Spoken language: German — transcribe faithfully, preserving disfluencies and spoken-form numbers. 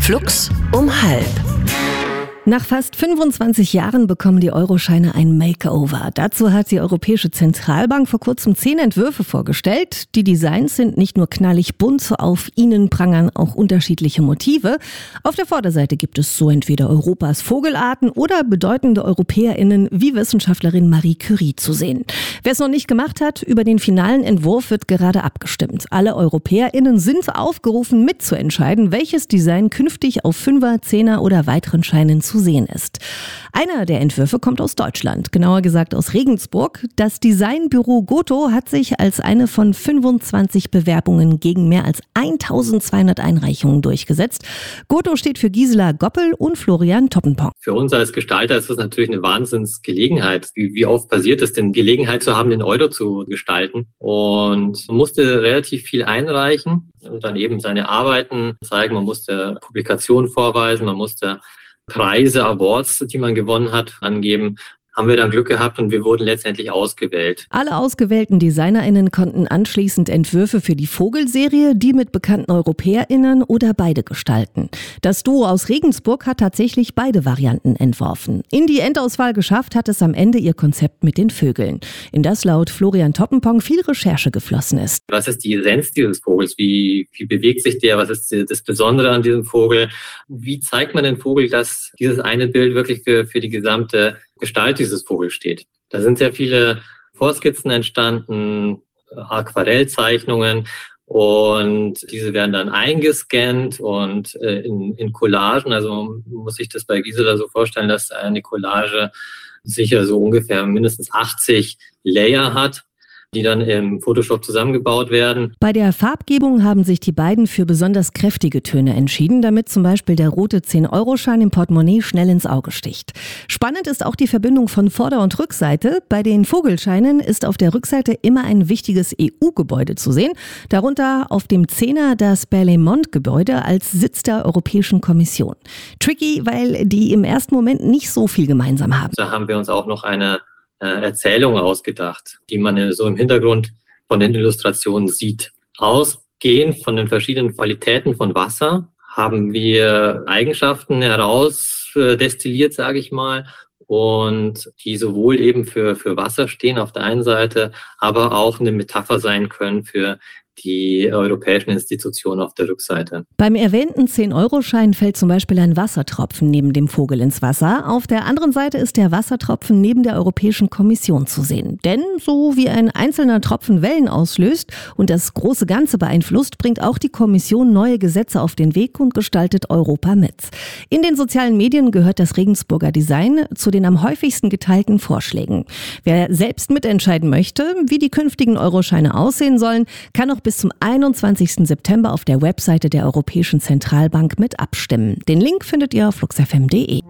Flux um halb. Nach fast fünfundzwanzig Jahren bekommen die Euroscheine ein Makeover. Dazu hat die Europäische Zentralbank vor kurzem zehn Entwürfe vorgestellt. Die Designs sind nicht nur knallig bunt, auf ihnen prangern auch unterschiedliche Motive. Auf der Vorderseite gibt es so entweder Europas Vogelarten oder bedeutende EuropäerInnen wie Wissenschaftlerin Marie Curie zu sehen. Wer es noch nicht gemacht hat, über den finalen Entwurf wird gerade abgestimmt. Alle EuropäerInnen sind aufgerufen mitzuentscheiden, welches Design künftig auf Fünfer-, Zehner- oder weiteren Scheinen zu sehen ist. Einer der Entwürfe kommt aus Deutschland, genauer gesagt aus Regensburg. Das Designbüro Goto hat sich als eine von fünfundzwanzig Bewerbungen gegen mehr als eintausendzweihundert Einreichungen durchgesetzt. Goto steht für Gisela Goppel und Florian Toppenpong. Für uns als Gestalter ist das natürlich eine Wahnsinnsgelegenheit. Wie, wie oft passiert es denn, Gelegenheit zu haben, den Euro zu gestalten? Und man musste relativ viel einreichen und dann eben seine Arbeiten zeigen. Man musste Publikationen vorweisen, man musste Preise, Awards, die man gewonnen hat, angeben. Haben wir dann Glück gehabt und wir wurden letztendlich ausgewählt. Alle ausgewählten DesignerInnen konnten anschließend Entwürfe für die Vogelserie, die mit bekannten EuropäerInnen oder beide gestalten. Das Duo aus Regensburg hat tatsächlich beide Varianten entworfen. In die Endauswahl geschafft hat es am Ende ihr Konzept mit den Vögeln, in das laut Florian Toppenpong viel Recherche geflossen ist. Was ist die Essenz dieses Vogels? Wie, wie bewegt sich der? Was ist das Besondere an diesem Vogel? Wie zeigt man den Vogel, dass dieses eine Bild wirklich für, für die gesamte Gestalt dieses Vogels steht? Da sind sehr viele Vorskizzen entstanden, Aquarellzeichnungen, und diese werden dann eingescannt und äh, in, in Collagen, also man muss sich das bei Gisela so vorstellen, dass eine Collage sicher so ungefähr mindestens achtzig Layer hat, die dann im Photoshop zusammengebaut werden. Bei der Farbgebung haben sich die beiden für besonders kräftige Töne entschieden, damit zum Beispiel der rote zehn-Euro-Schein im Portemonnaie schnell ins Auge sticht. Spannend ist auch die Verbindung von Vorder- und Rückseite. Bei den Vogelscheinen ist auf der Rückseite immer ein wichtiges E U-Gebäude zu sehen, darunter auf dem Zehner das Berlaymont-Gebäude als Sitz der Europäischen Kommission. Tricky, weil die im ersten Moment nicht so viel gemeinsam haben. Da haben wir uns auch noch eine Erzählung ausgedacht, die man so im Hintergrund von den Illustrationen sieht. Ausgehend von den verschiedenen Qualitäten von Wasser haben wir Eigenschaften herausdestilliert, sage ich mal, und die sowohl eben für, für Wasser stehen auf der einen Seite, aber auch eine Metapher sein können für die europäischen Institutionen auf der Rückseite. Beim erwähnten zehn-Euro-Schein fällt zum Beispiel ein Wassertropfen neben dem Vogel ins Wasser. Auf der anderen Seite ist der Wassertropfen neben der Europäischen Kommission zu sehen. Denn so wie ein einzelner Tropfen Wellen auslöst und das große Ganze beeinflusst, bringt auch die Kommission neue Gesetze auf den Weg und gestaltet Europa mit. In den sozialen Medien gehört das Regensburger Design zu den am häufigsten geteilten Vorschlägen. Wer selbst mitentscheiden möchte, wie die künftigen Euroscheine aussehen sollen, kann auch bis zum einundzwanzigsten September auf der Webseite der Europäischen Zentralbank mit abstimmen. Den Link findet ihr auf flux f m punkt d e.